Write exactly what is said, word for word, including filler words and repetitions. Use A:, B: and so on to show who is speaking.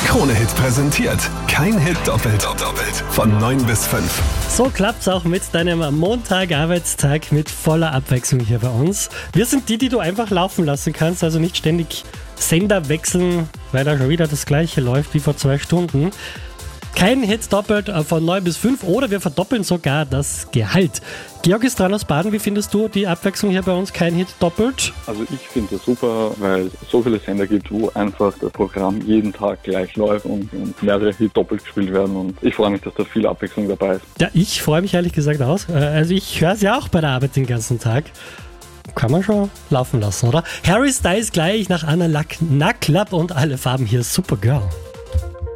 A: Krone-Hit präsentiert. Kein Hit doppelt. doppelt. Von neun bis fünf.
B: So klappt's auch mit deinem Montag-Arbeitstag mit voller Abwechslung hier bei uns. Wir sind die, die du einfach laufen lassen kannst, also nicht ständig Sender wechseln, weil da schon wieder das Gleiche läuft wie vor zwei Stunden. Kein Hit doppelt von neun bis fünf oder wir verdoppeln sogar das Gehalt. Georg ist dran aus Baden. Wie findest du die Abwechslung hier bei uns? Kein Hit doppelt?
C: Also ich finde das super, weil es so viele Sender gibt, wo einfach das Programm jeden Tag gleich läuft und, und mehrere Hit doppelt gespielt werden. Und ich freue mich, dass da viel Abwechslung dabei ist.
B: Ja, ich freue mich ehrlich gesagt aus. Also ich höre es ja auch bei der Arbeit den ganzen Tag. Kann man schon laufen lassen, oder? Harry Styles gleich nach Anna Naklap und alle Farben hier. Supergirl.